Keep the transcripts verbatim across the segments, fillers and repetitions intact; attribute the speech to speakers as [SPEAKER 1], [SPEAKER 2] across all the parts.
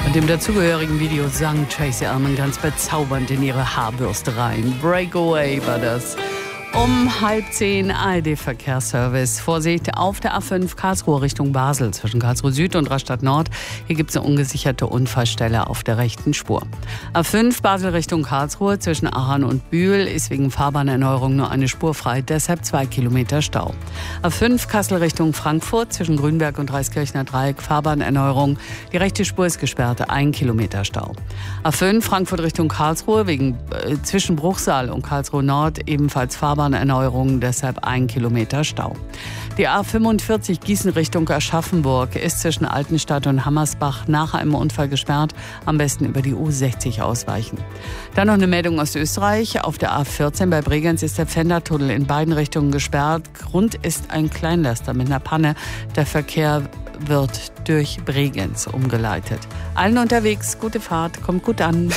[SPEAKER 1] Und im dazugehörigen Video sang Tracey Ullman ganz bezaubernd in ihre Haarbürste rein. Breakaway war das. Um halb zehn A R D-Verkehrsservice. Vorsicht auf der A fünf Karlsruhe Richtung Basel zwischen Karlsruhe Süd und Rastatt Nord. Hier gibt es eine ungesicherte Unfallstelle auf der rechten Spur. A fünf Basel Richtung Karlsruhe zwischen Aachen und Bühl ist wegen Fahrbahnerneuerung nur eine Spur frei, deshalb zwei Kilometer Stau. A fünf Kassel Richtung Frankfurt zwischen Grünberg und Reiskirchner Dreieck Fahrbahnerneuerung. Die rechte Spur ist gesperrt, ein Kilometer Stau. A fünf Frankfurt Richtung Karlsruhe wegen äh, zwischen Bruchsal und Karlsruhe Nord ebenfalls Fahrbahnerneuerung. Erneuerung, deshalb ein Kilometer Stau. Die A fünfundvierzig Gießen Richtung Aschaffenburg ist zwischen Altenstadt und Hammersbach nach einem Unfall gesperrt. Am besten über die U sechzig ausweichen. Dann noch eine Meldung aus Österreich. Auf der A vierzehn bei Bregenz ist der Pfändertunnel in beiden Richtungen gesperrt. Grund ist ein Kleinlaster mit einer Panne. Der Verkehr wird durch Bregenz umgeleitet. Allen unterwegs, gute Fahrt, kommt gut an.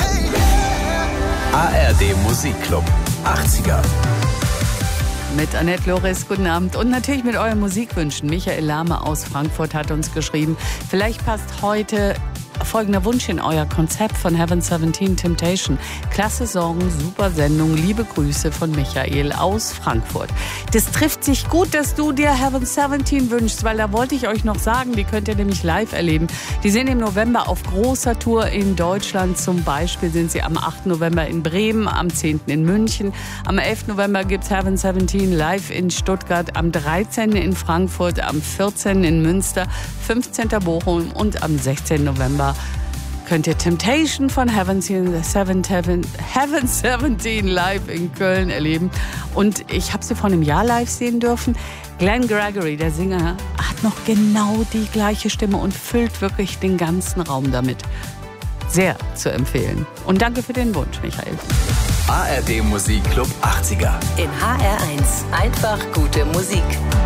[SPEAKER 2] A R D Musikclub achtziger.
[SPEAKER 1] Mit Annette Loris, guten Abend. Und natürlich mit euren Musikwünschen. Michael Lahme aus Frankfurt hat uns geschrieben, vielleicht passt heute folgender Wunsch in euer Konzept von Heaven siebzehn Temptation. Klasse Song, super Sendung, liebe Grüße von Michael aus Frankfurt. Das trifft sich gut, dass du dir Heaven siebzehn wünschst, weil da wollte ich euch noch sagen, die könnt ihr nämlich live erleben. Die sind im November auf großer Tour in Deutschland. Zum Beispiel sind sie am achten November in Bremen, am zehnten in München. Am elften November gibt's Heaven siebzehn live in Stuttgart, am dreizehnten in Frankfurt, am vierzehnten in Münster, fünfzehnten Bochum und am sechzehnten November könnt ihr Temptation von Heaven siebzehn live in Köln erleben. Und ich habe sie vor einem Jahr live sehen dürfen. Glenn Gregory, der Sänger, hat noch genau die gleiche Stimme und füllt wirklich den ganzen Raum damit. Sehr zu empfehlen. Und danke für den Wunsch, Michael.
[SPEAKER 2] A R D Musikclub achtziger.
[SPEAKER 3] In H R eins. Einfach gute Musik.